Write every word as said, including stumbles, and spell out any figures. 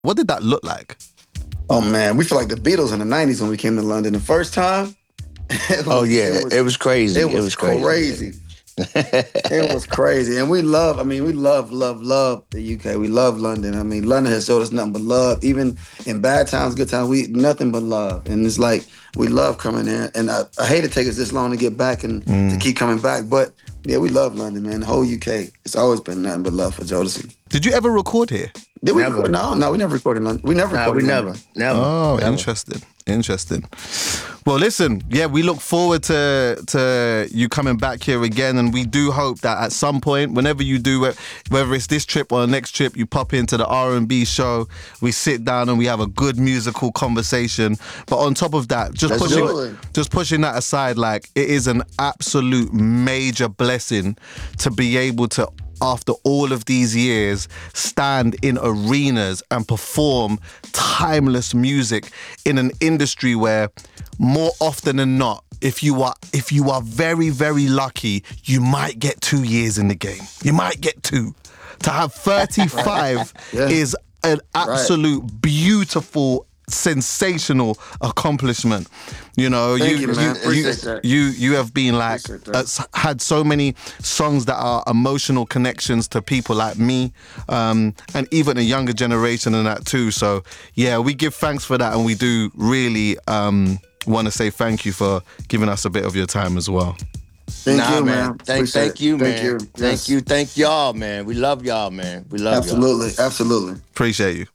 What did that look like? Oh man, we feel like the Beatles in the nineties when we came to London the first time. It Oh was, yeah, it was, it was crazy. it It was was crazy. crazy. It was crazy. And we love, I mean, we love, love, love the U K. We love London. I mean, London has showed us nothing but love. Even in bad times, good times, we nothing but love. And it's like, we love coming in. And I, I hate it take us this long to get back and Mm. to keep coming back. But yeah, we love London, man. The whole U K. It's always been nothing but love for Jodeci. Did you ever record here? Did we Never. record? No, no, we never recorded in London. We never Nah, recorded we in never, London. never. Oh, never. interesting. Interesting. Well, listen, yeah, we look forward to to you coming back here again, and we do hope that at some point, whenever you do it, whether it's this trip or the next trip, you pop into the R and B show, we sit down and we have a good musical conversation. But on top of that, just Let's pushing do it. just pushing that aside, like, it is an absolute major blessing to be able to, after all of these years, stand in arenas and perform timeless music in an industry where, more often than not, if you are if you are very, very lucky, you might get two years in the game. You might get two. To have thirty-five Yeah. is an absolute beautiful, sensational accomplishment. You know, Thank you you, man. you, Appreciate that. you you have been like Appreciate that. uh, s- had so many songs that are emotional connections to people like me, um, and even a younger generation and that too. So yeah, we give thanks for that, and we do really um, want to say thank you for giving us a bit of your time as well. Thank nah, you, man. man. Thank, Appreciate thank it. you, man. Thank you. Thank Yes. you. Thank y'all, man. We love y'all, man. We love y'all. Absolutely. Absolutely. Appreciate you.